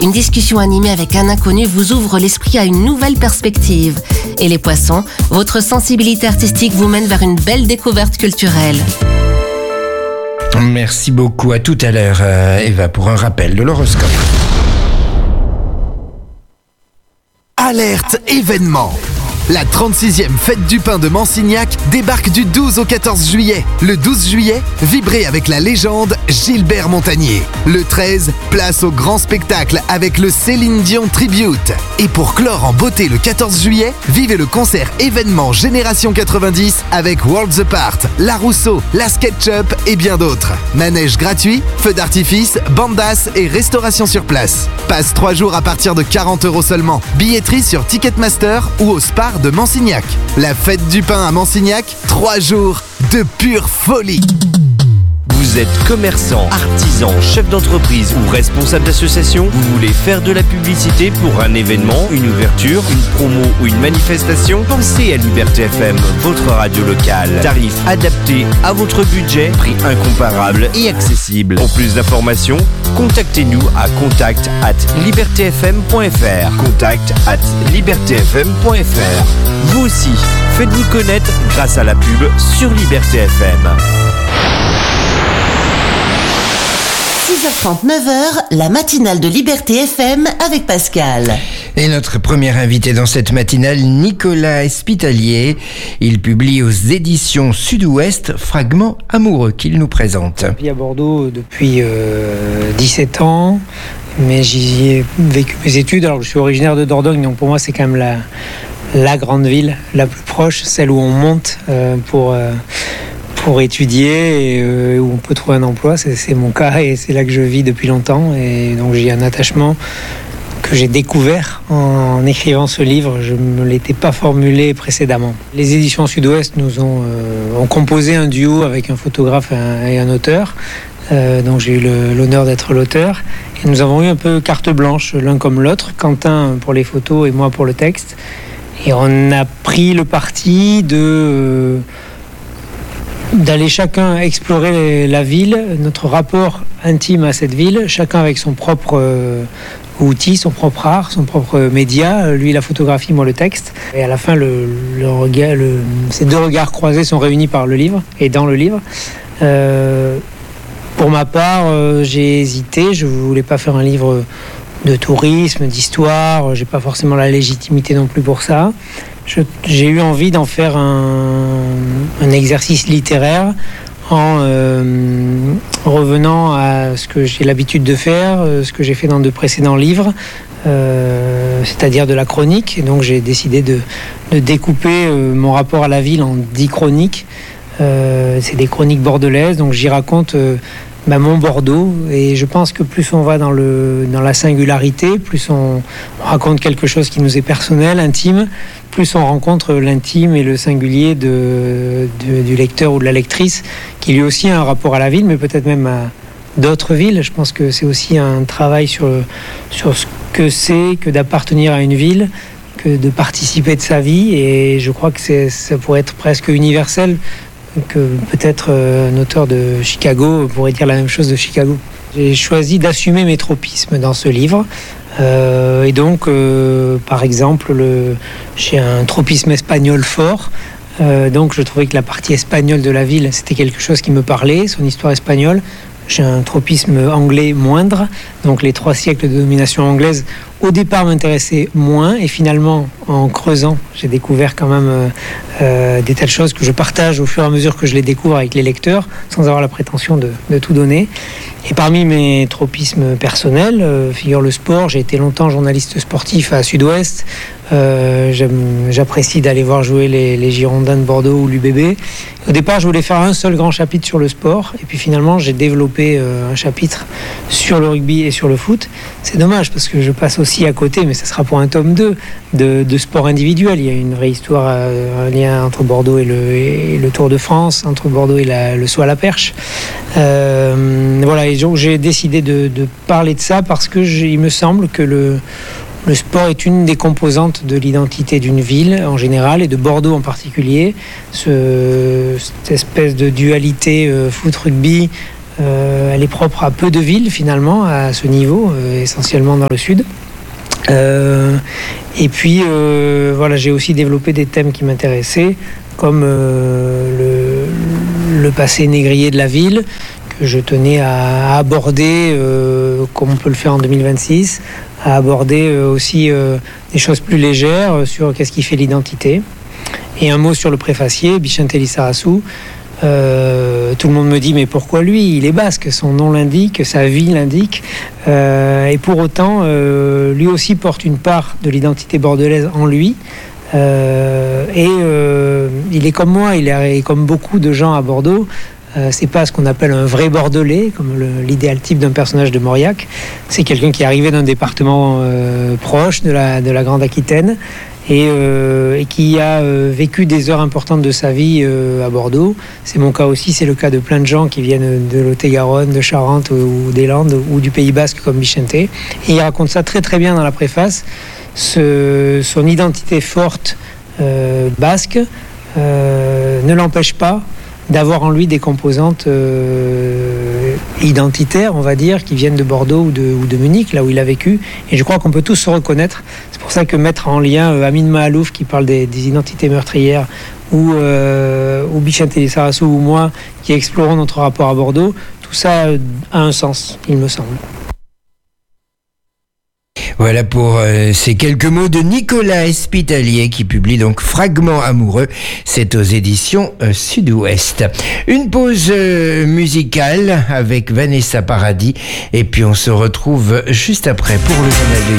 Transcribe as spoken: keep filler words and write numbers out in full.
une discussion animée avec un inconnu vous ouvre l'esprit à une nouvelle perspective. Et les poissons, votre sensibilité artistique vous mène vers une belle découverte culturelle. Merci beaucoup, à tout à l'heure, euh, Eva, pour un rappel de l'horoscope. Alerte événement. La trente-sixième fête du pain de Mansignac débarque du douze au quatorze juillet. Le douze juillet, vibrez avec la légende Gilbert Montagnier. Le treize, place au grand spectacle avec le Céline Dion Tribute. Et pour clore en beauté le quatorze juillet, vivez le concert événement Génération quatre-vingt-dix avec Worlds Apart, La Rousseau, La SketchUp et bien d'autres. Manège gratuit, feux d'artifice, bandas et restauration sur place. Passe trois jours à partir de quarante euros seulement. Billetterie sur Ticketmaster ou au Spar de Mansignac. La fête du pain à Mansignac, trois jours de pure folie. Vous êtes commerçant, artisan, chef d'entreprise ou responsable d'association? Vous voulez faire de la publicité pour un événement, une ouverture, une promo ou une manifestation? Pensez à Liberté F M, votre radio locale. Tarif adapté à votre budget, prix incomparable et accessible. Pour plus d'informations, contactez-nous à contact arobase liberté f m point f r. contact arobase liberté f m point f r. Vous aussi, faites-vous connaître grâce à la pub sur Liberté F M. six heures trente, neuf heures, la matinale de Liberté F M avec Pascal. Et notre premier invité dans cette matinale, Nicolas Espitalier. Il publie aux éditions Sud-Ouest Fragments amoureux qu'il nous présente. Je vis à Bordeaux depuis euh, dix-sept ans, mais j'y ai vécu mes études. Alors je suis originaire de Dordogne, donc pour moi c'est quand même la, la grande ville, la plus proche, celle où on monte euh, pour... Euh, pour étudier et euh, où on peut trouver un emploi. C'est, c'est mon cas et c'est là que je vis depuis longtemps. Et donc j'ai un attachement que j'ai découvert en, en écrivant ce livre. Je ne me l'étais pas formulé précédemment. Les éditions Sud-Ouest nous ont, euh, ont composé un duo avec un photographe et un, et un auteur. Euh, donc j'ai eu le, l'honneur d'être l'auteur. Et nous avons eu un peu carte blanche l'un comme l'autre. Quentin pour les photos et moi pour le texte. Et on a pris le parti de... Euh, d'aller chacun explorer la ville, notre rapport intime à cette ville, chacun avec son propre euh, outil, son propre art, son propre média, lui la photographie, moi le texte. Et à la fin, le, le regard, le, ces deux regards croisés sont réunis par le livre et dans le livre. Euh, pour ma part, euh, j'ai hésité, je ne voulais pas faire un livre de tourisme, d'histoire, j'ai pas forcément la légitimité non plus pour ça. Je, j'ai eu envie d'en faire un, un exercice littéraire en euh, revenant à ce que j'ai l'habitude de faire, ce que j'ai fait dans de précédents livres, euh, c'est-à-dire de la chronique. Et donc j'ai décidé de, de découper euh, mon rapport à la ville en dix chroniques. Euh, c'est des chroniques bordelaises, donc j'y raconte euh, bah, mon Bordeaux. Et je pense que plus on va dans, le, dans la singularité, plus on, on raconte quelque chose qui nous est personnel, intime, plus on rencontre l'intime et le singulier de, de, du lecteur ou de la lectrice, qui lui aussi a un rapport à la ville, mais peut-être même à d'autres villes. Je pense que c'est aussi un travail sur, sur ce que c'est que d'appartenir à une ville, que de participer de sa vie, et je crois que c'est, ça pourrait être presque universel, que peut-être un auteur de Chicago pourrait dire la même chose de Chicago. J'ai choisi d'assumer mes tropismes dans ce livre. Euh, et donc, euh, par exemple, le, j'ai un tropisme espagnol fort. Euh, donc, je trouvais que la partie espagnole de la ville, c'était quelque chose qui me parlait, son histoire espagnole. J'ai un tropisme anglais moindre. Donc, les trois siècles de domination anglaise, au départ, m'intéressaient moins. Et finalement, en creusant, j'ai découvert quand même euh, euh, des tas de choses que je partage au fur et à mesure que je les découvre avec les lecteurs, sans avoir la prétention de, de tout donner. Et parmi mes tropismes personnels, euh, figure le sport. J'ai été longtemps journaliste sportif à Sud-Ouest. Euh, j'apprécie d'aller voir jouer les, les Girondins de Bordeaux ou l'U B B. Au départ, je voulais faire un seul grand chapitre sur le sport. Et puis finalement, j'ai développé euh, un chapitre sur le rugby et sur le foot. C'est dommage parce que je passe aussi à côté, mais ça sera pour un tome deux, de, de sport individuel. Il y a une vraie histoire, euh, un lien entre Bordeaux et le, et le Tour de France, entre Bordeaux et la, le saut à la perche. Euh, voilà, et donc j'ai décidé de, de parler de ça parce que il me semble que le, le sport est une des composantes de l'identité d'une ville en général et de Bordeaux en particulier. Ce, cette espèce de dualité euh, foot-rugby Euh, elle est propre à peu de villes finalement à ce niveau, euh, essentiellement dans le sud. Euh, et puis euh, voilà, j'ai aussi développé des thèmes qui m'intéressaient, comme euh, le, le passé négrier de la ville, que je tenais à aborder, euh, comme on peut le faire en deux mille vingt-six, à aborder euh, aussi euh, des choses plus légères euh, sur qu'est-ce qui fait l'identité. Et un mot sur le préfacier, Bixente Lizarazu. Euh, tout le monde me dit mais pourquoi lui? Il est basque, son nom l'indique, sa vie l'indique, euh, et pour autant euh, lui aussi porte une part de l'identité bordelaise en lui, euh, et euh, il est comme moi, il est comme beaucoup de gens à Bordeaux. Euh, c'est pas ce qu'on appelle un vrai Bordelais, comme le, l'idéal type d'un personnage de Mauriac. C'est quelqu'un qui est arrivé d'un département euh, proche de la, de la Grande Aquitaine, et, euh, et qui a euh, vécu des heures importantes de sa vie euh, à Bordeaux. C'est mon cas aussi, c'est le cas de plein de gens qui viennent de Lot-et-Garonne, de Charente ou, ou des Landes ou du Pays Basque comme Bixente. Et il raconte ça très très bien dans la préface, ce, son identité forte euh, basque euh, ne l'empêche pas d'avoir en lui des composantes euh, identitaires, on va dire, qui viennent de Bordeaux ou de, ou de Munich, là où il a vécu. Et je crois qu'on peut tous se reconnaître. C'est pour ça que mettre en lien euh, Amin Mahalouf, qui parle des, des identités meurtrières, ou, euh, ou Bixente Lizarazu ou moi, qui explorons notre rapport à Bordeaux, tout ça a un sens, il me semble. Voilà pour euh, ces quelques mots de Nicolas Espitalier qui publie donc Fragments amoureux. C'est aux éditions euh, Sud-Ouest. Une pause euh, musicale avec Vanessa Paradis et puis on se retrouve juste après pour le journal de